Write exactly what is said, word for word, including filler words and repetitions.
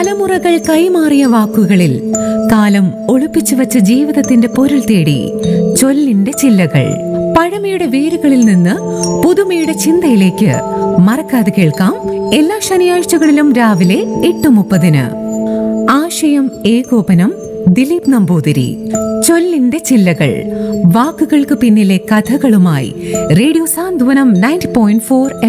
തലമുറകൾ കൈമാറിയ വാക്കുകളിൽ കാലം ഒളിപ്പിച്ചു വച്ച ജീവിതത്തിന്റെ പൊരുൾ തേടി ചൊല്ലിന്റെ ചില്ലകൾ. പഴമയുടെ വേരുകളിൽ നിന്ന് പുതുമയുടെ ചിന്തയിലേക്ക് മറക്കാതെ കേൾക്കാം എല്ലാ ശനിയാഴ്ചകളിലും രാവിലെ എട്ട് മുപ്പതിന്. ആശയം ഏകോപനം ദിലീപ് നമ്പൂതിരി. ചൊല്ലിന്റെ ചില്ലകൾ, വാക്കുകൾക്ക് പിന്നിലെ കഥകളുമായി റേഡിയോ സാന്ത്വനം നയൻറ്റി പോയിന്റ് ഫോർ